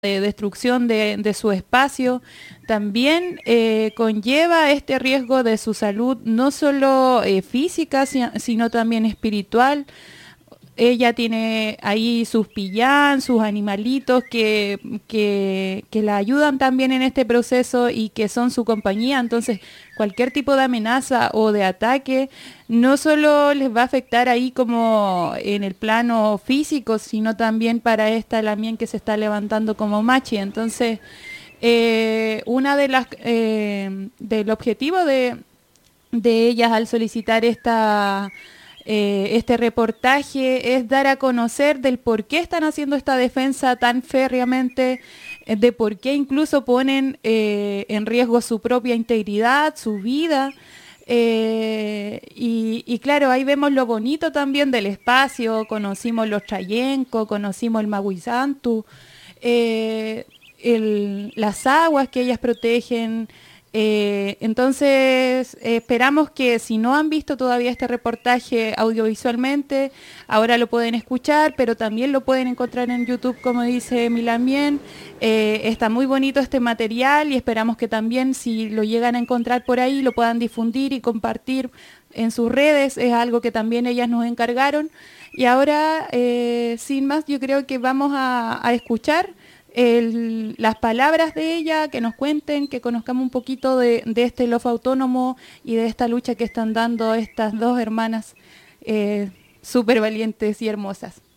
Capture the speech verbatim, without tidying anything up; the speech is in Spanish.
de destrucción de, de su espacio, también eh, conlleva este riesgo de su salud, no solo eh, física, si- sino también espiritual. Ella tiene ahí sus pillán, sus animalitos que, que, que la ayudan también en este proceso y que son su compañía. Entonces, cualquier tipo de amenaza o de ataque no solo les va a afectar ahí como en el plano físico, sino también para esta también que se está levantando como machi. Entonces, eh, una de las eh, del objetivo de, de ellas al solicitar esta eh, este reportaje es dar a conocer del por qué están haciendo esta defensa tan férreamente, eh, de por qué incluso ponen eh, en riesgo su propia integridad, su vida. Eh, y, y claro, ahí vemos lo bonito también del espacio, conocimos los Chayenco, conocimos el Maguizantu, eh, el- las aguas que ellas protegen. Eh, entonces, eh, esperamos que si no han visto todavía este reportaje audiovisualmente, ahora lo pueden escuchar, pero también lo pueden encontrar en YouTube, como dice Milán bien. Eh, está muy bonito este material y esperamos que también si lo llegan a encontrar por ahí, lo puedan difundir y compartir en sus redes. Es algo que también ellas nos encargaron. Y ahora, eh, sin más, yo creo que vamos a, a escuchar el- las palabras de ella, que nos cuenten, que conozcamos un poquito de, de este lof autónomo y de esta lucha que están dando estas dos hermanas eh, súper valientes y hermosas.